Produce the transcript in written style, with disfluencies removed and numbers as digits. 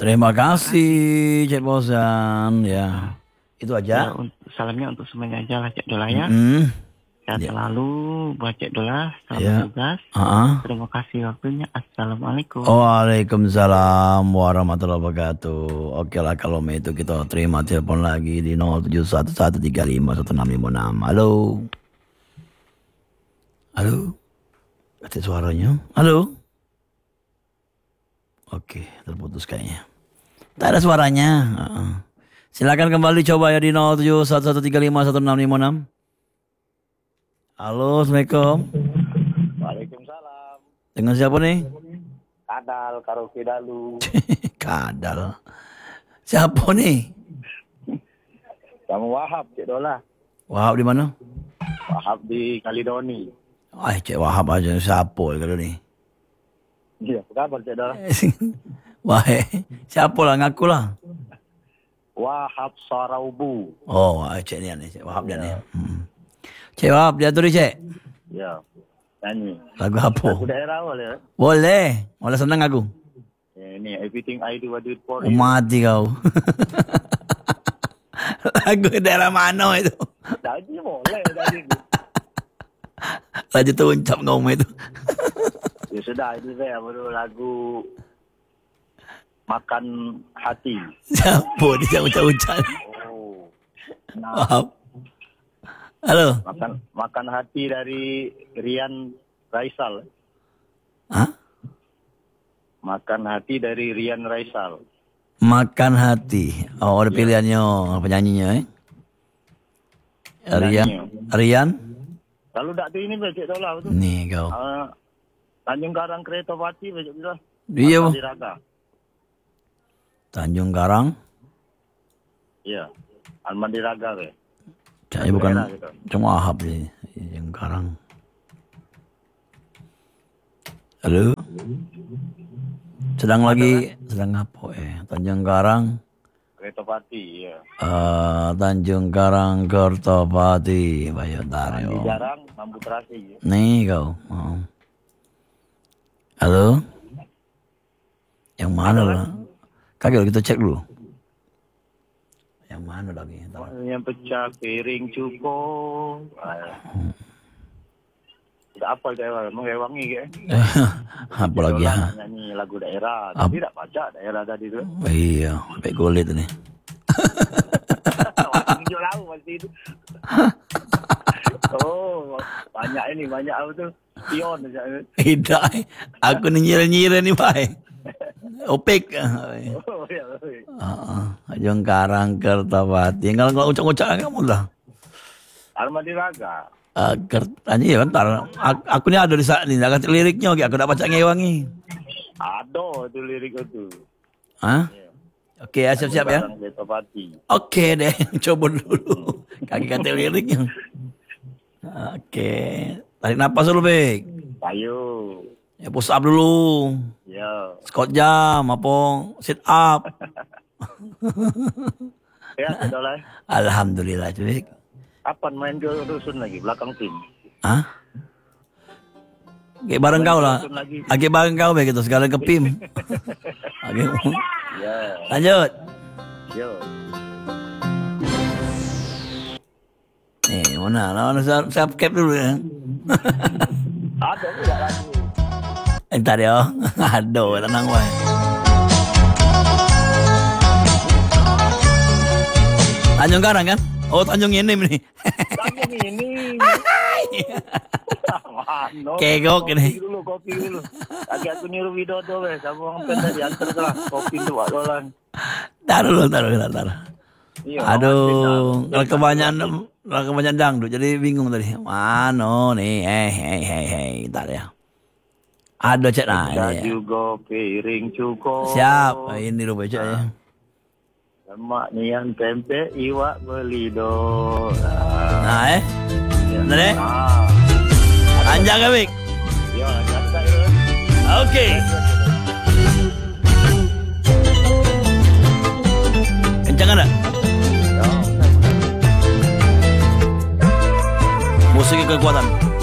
Terima kasih, Cek Bosan. Ya, itu Ya, aja. salamnya untuk semuanya aja lah Cek Dola ya. Mm. Sehat Ya. selalu buat Cek Dola. Salam Ya. tugas. Terima kasih waktunya. Assalamualaikum. Waalaikumsalam warahmatullahi wabarakatuh. Oke lah kalau itu kita terima telepon lagi di 0711351656. Halo. Halo. Ada suaranya? Halo. Oke, terputus kayaknya. Tak ada suaranya. Silakan kembali coba ya di 0711351656. Halo, Assalamualaikum. Waalaikumsalam. Dengan siapa nih? Kadal karaoke dalu. Kadal. Siapa nih? Kamu Wahab Cek Dola. Wahab di mana? Wahab di Kalidoni. Cek Wahab aja. Siapa kalau nih? Iya, apa kabar Cek Dola? Wah, siapa lah ngaku lah. Wahab Saraubu. Oh, Cek ni Cek Wahab dia ni. Cek Wahab dia tu Cek. Ya, nyanyi. Lagu apa? Lagu daerah boleh? Boleh. Boleh senang aku. Ini Everything I Do I Do It For Oh, You. mati kau. Lagu daerah mana itu? Tadi boleh tadi. Raja Tuncap ngomong itu. Ya sudah, ini saya baru lagu Makan Hati. Siapa dia ucap-ucap? Oh. Wahab. Halo. Makan Hati dari Rian Raisal. Hah? Makan Hati dari Rian Raisal. Makan hati. Oh, ada pilihannya penyanyinya Rian. Lalu tak tu ini Cek Dola tu. Nih kau. Tanjung Karang Kereta Pati Cek Dola. Iya, Bu. Diraga. Tanjung Karang. Iya. Alman Diraga ke. Kayaknya bukan gitu. cuma Wahab sih. Tanjung Karang. Halo. Sedang apa Tanjung Karang. Kereta Pati, iya. Tanjung Karang Kertopati, Mandi Bayotario. Jarang, Mampu Terasi. Ya. Nih kau. Oh. Halo. Yang mana lah? Kagak kita cek dulu. Yang mana lagi? Yang pecah piring cukup. Tidak apa daerah, mengewangi ke? Apa lagi ya? Nyanyi lagu daerah, tapi tidak baca daerah tadi tu. Iya, sampai kulit nih. Tunjuk lalu masih itu. Oh, banyak apa tu? Pion saja. Tidak, aku nyira-nyira nih, Pak. Opek. Oh, ya. Tanjung Karang Kertopati. Kalau ucap-ucap kamu lah. Alman Diraga. Ya bentar. Aku ni ada di saat ni. Nak kata liriknya, aku nak baca ngewangi. Ada tu lirik itu. Hah? Okey, siap-siap ya. Kereta Pati. Okey deh, coba dulu. Kaki kata liriknya. Okey. Tarik nafas dulu, Bek. Ayo. Ya, push up dulu. Ya. Squat jam, apa? Sit up. Ya, sudah lah. Alhamdulillah, Bek. Kapan main ke rusun lagi belakang tim? Hah? Kayak bareng kau lah. Kayak bareng kau begitu sekarang ke PIM. Oke. Ya. Lanjut. Yo. Mana? Saya cap dulu ya. Ada juga lagi. Entar ya. Aduh, tenang wae. Tanjung Karang kan? Oh, Tanjung ini nih. Tanjung ini. Kegok ini. Kopi dulu. Lagi aku niru Widodo weh. Sama orang pen tadi antar lah. Kopi tu Pak Dolan. Taruh. Iya, Aduh, kalau kebanyakan dangdut jadi bingung tadi. Mana nih? Hei, entar ya. Ada cek nah ini. juga piring cukup. Siap. Ini lu baca ya. Lemak nian tempe iwak belido. Nah, bener deh. Panjang kan, Bik? Yo, lanjut ya. Oke. Kencang ada? Musiknya kekuatan.